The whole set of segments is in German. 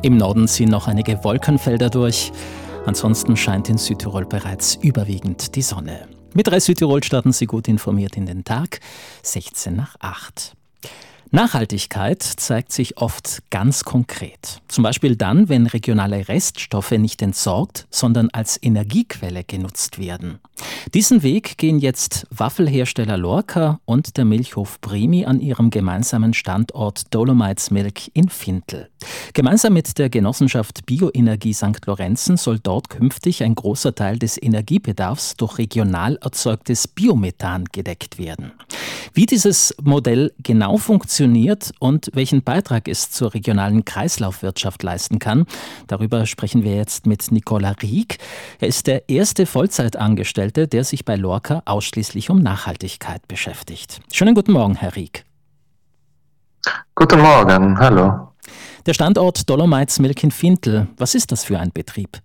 Im Norden ziehen noch einige Wolkenfelder durch. Ansonsten scheint in Südtirol bereits überwiegend die Sonne. Mit 3 Südtirol starten Sie gut informiert in den Tag, 6:45. Nachhaltigkeit zeigt sich oft ganz konkret. Zum Beispiel dann, wenn regionale Reststoffe nicht entsorgt, sondern als Energiequelle genutzt werden. Diesen Weg gehen jetzt Waffelhersteller Lorca und der Milchhof Primi an ihrem gemeinsamen Standort Dolomites Milk in Vintel. Gemeinsam mit der Genossenschaft Bioenergie St. Lorenzen soll dort künftig ein großer Teil des Energiebedarfs durch regional erzeugtes Biomethan gedeckt werden. Wie dieses Modell genau funktioniert und welchen Beitrag es zur regionalen Kreislaufwirtschaft leisten kann, darüber sprechen wir jetzt mit Nicola Rieck. Er ist der erste Vollzeitangestellte, der sich bei Lorca ausschließlich um Nachhaltigkeit beschäftigt. Schönen guten Morgen, Herr Rieck. Guten Morgen, hallo. Der Standort Dolomites Milk in Vintel, was ist das für ein Betrieb?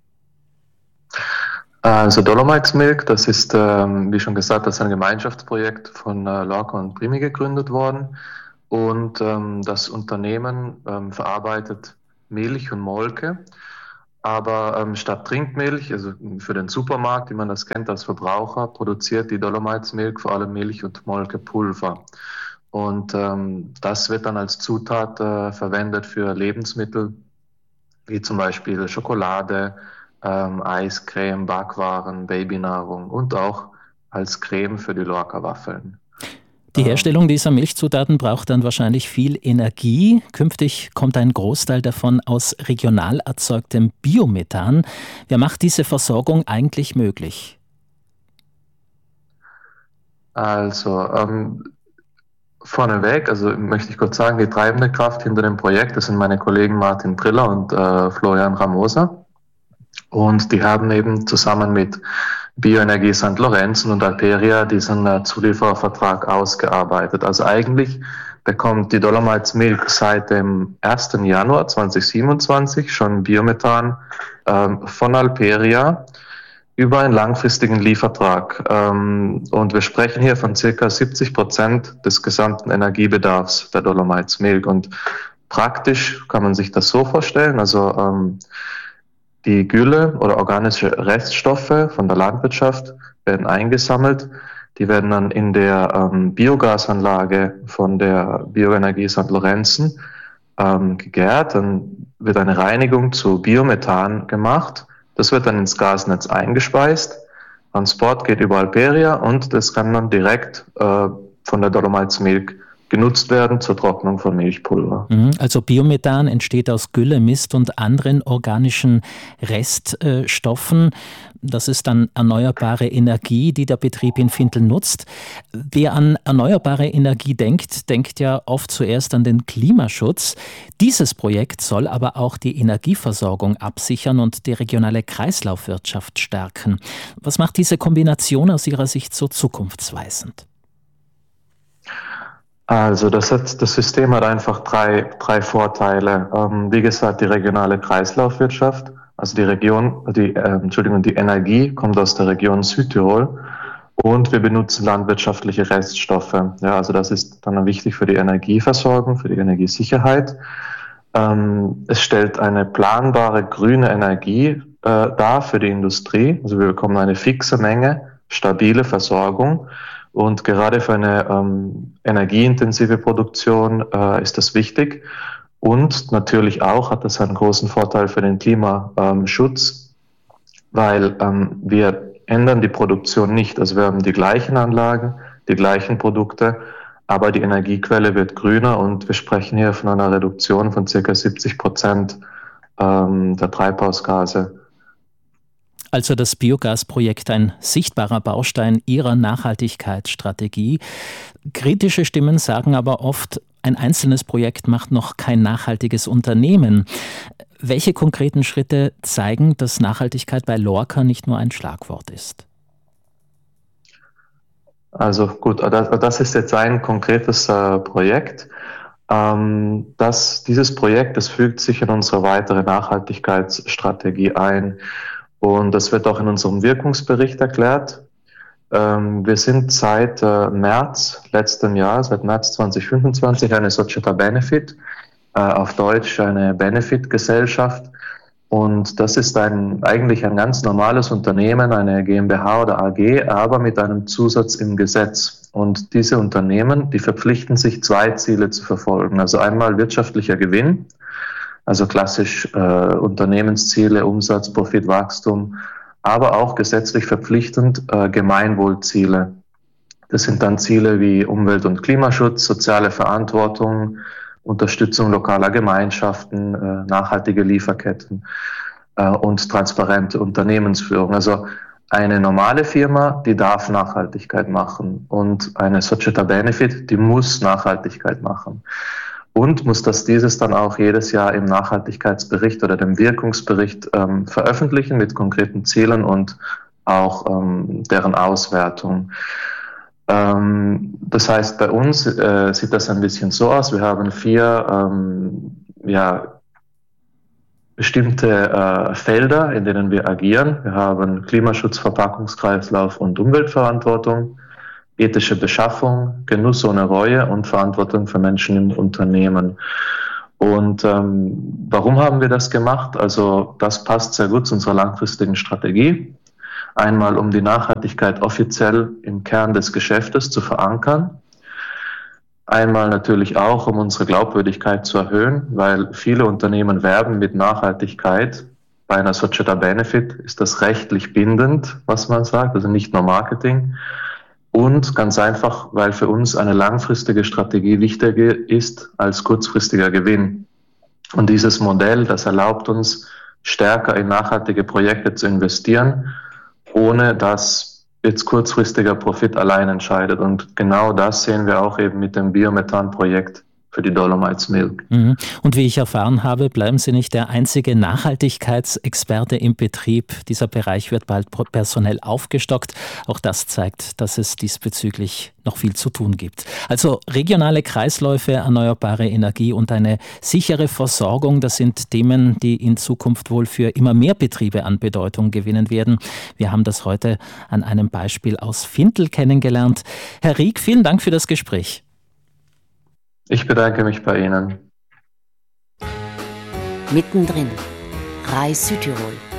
Also Dolomites Milk, das ist, wie schon gesagt, das ist ein Gemeinschaftsprojekt von Lorca und Primi gegründet worden. Und das Unternehmen verarbeitet Milch und Molke. Aber statt Trinkmilch, also für den Supermarkt, wie man das kennt als Verbraucher, produziert die Dolomites Milk vor allem Milch- und Molkepulver. Und das wird dann als Zutat verwendet für Lebensmittel, wie zum Beispiel Schokolade, Eiscreme, Backwaren, Babynahrung und auch als Creme für die Lorca-Waffeln. Die Herstellung dieser Milchzutaten braucht dann wahrscheinlich viel Energie. Künftig kommt ein Großteil davon aus regional erzeugtem Biomethan. Wer macht diese Versorgung eigentlich möglich? Also vorneweg, also möchte ich kurz sagen, die treibende Kraft hinter dem Projekt, das sind meine Kollegen Martin Priller und Florian Ramosa. Und die haben eben zusammen mit Bioenergie St. Lorenzen und Alperia diesen Zulieferervertrag ausgearbeitet. Also eigentlich bekommt die Dolomites Milk seit dem 1. Januar 2027 schon Biomethan von Alperia über einen langfristigen Liefertrag. Und wir sprechen hier von ca. 70% des gesamten Energiebedarfs der Dolomites Milk. Und praktisch kann man sich das so vorstellen, also die Gülle oder organische Reststoffe von der Landwirtschaft werden eingesammelt. Die werden dann in der Biogasanlage von der Bioenergie St. Lorenzen gegärt. Dann wird eine Reinigung zu Biomethan gemacht. Das wird dann ins Gasnetz eingespeist. Transport geht über Alperia und das kann dann direkt von der Dolomites Milk genutzt werden zur Trocknung von Milchpulver. Also Biomethan entsteht aus Gülle, Mist und anderen organischen Reststoffen. Das ist dann erneuerbare Energie, die der Betrieb in Vintel nutzt. Wer an erneuerbare Energie denkt, denkt ja oft zuerst an den Klimaschutz. Dieses Projekt soll aber auch die Energieversorgung absichern und die regionale Kreislaufwirtschaft stärken. Was macht diese Kombination aus Ihrer Sicht so zukunftsweisend? Also das System hat einfach drei Vorteile. Wie gesagt, die regionale Kreislaufwirtschaft, also die Energie kommt aus der Region Südtirol und wir benutzen landwirtschaftliche Reststoffe. Ja, also das ist dann wichtig für die Energieversorgung, für die Energiesicherheit. Es stellt eine planbare grüne Energie dar für die Industrie. Also wir bekommen eine fixe Menge, stabile Versorgung. Und gerade für eine energieintensive Produktion ist das wichtig. Und natürlich auch hat das einen großen Vorteil für den Klimaschutz, weil wir ändern die Produktion nicht. Also wir haben die gleichen Anlagen, die gleichen Produkte, aber die Energiequelle wird grüner und wir sprechen hier von einer Reduktion von ca. 70% der Treibhausgase. Also das Biogasprojekt ein sichtbarer Baustein Ihrer Nachhaltigkeitsstrategie. Kritische Stimmen sagen aber oft, ein einzelnes Projekt macht noch kein nachhaltiges Unternehmen. Welche konkreten Schritte zeigen, dass Nachhaltigkeit bei Lorca nicht nur ein Schlagwort ist? Also gut, das ist jetzt ein konkretes Projekt. Dieses Projekt, das fügt sich in unsere weitere Nachhaltigkeitsstrategie ein. Und das wird auch in unserem Wirkungsbericht erklärt. Wir sind seit März letzten Jahr, seit März 2025, eine Società Benefit auf Deutsch eine Benefit-Gesellschaft. Und das ist eigentlich ein ganz normales Unternehmen, eine GmbH oder AG, aber mit einem Zusatz im Gesetz. Und diese Unternehmen, die verpflichten sich, 2 Ziele zu verfolgen. Also einmal wirtschaftlicher Gewinn, also klassisch Unternehmensziele, Umsatz, Profit, Wachstum, aber auch gesetzlich verpflichtend Gemeinwohlziele. Das sind dann Ziele wie Umwelt- und Klimaschutz, soziale Verantwortung, Unterstützung lokaler Gemeinschaften, nachhaltige Lieferketten und transparente Unternehmensführung. Also eine normale Firma, die darf Nachhaltigkeit machen, und eine Società Benefit, die muss Nachhaltigkeit machen. Und muss dieses dann auch jedes Jahr im Nachhaltigkeitsbericht oder dem Wirkungsbericht veröffentlichen mit konkreten Zielen und auch deren Auswertung. Das heißt, bei uns sieht das ein bisschen so aus. Wir haben 4 bestimmte Felder, in denen wir agieren. Wir haben Klimaschutz, Verpackungskreislauf und Umweltverantwortung, ethische Beschaffung, Genuss ohne Reue und Verantwortung für Menschen im Unternehmen. Und warum haben wir das gemacht? Also das passt sehr gut zu unserer langfristigen Strategie. Einmal, um die Nachhaltigkeit offiziell im Kern des Geschäftes zu verankern. Einmal natürlich auch, um unsere Glaubwürdigkeit zu erhöhen, weil viele Unternehmen werben mit Nachhaltigkeit. Bei einer Società Benefit ist das rechtlich bindend, was man sagt, also nicht nur Marketing. Und ganz einfach, weil für uns eine langfristige Strategie wichtiger ist als kurzfristiger Gewinn. Und dieses Modell, das erlaubt uns, stärker in nachhaltige Projekte zu investieren, ohne dass jetzt kurzfristiger Profit allein entscheidet. Und genau das sehen wir auch eben mit dem Biomethan-Projekt für die Dolomites Milk. Und wie ich erfahren habe, bleiben Sie nicht der einzige Nachhaltigkeitsexperte im Betrieb. Dieser Bereich wird bald personell aufgestockt. Auch das zeigt, dass es diesbezüglich noch viel zu tun gibt. Also regionale Kreisläufe, erneuerbare Energie und eine sichere Versorgung, das sind Themen, die in Zukunft wohl für immer mehr Betriebe an Bedeutung gewinnen werden. Wir haben das heute an einem Beispiel aus Vindl kennengelernt. Herr Rieck, vielen Dank für das Gespräch. Ich bedanke mich bei Ihnen. Mittendrin, RAI Südtirol.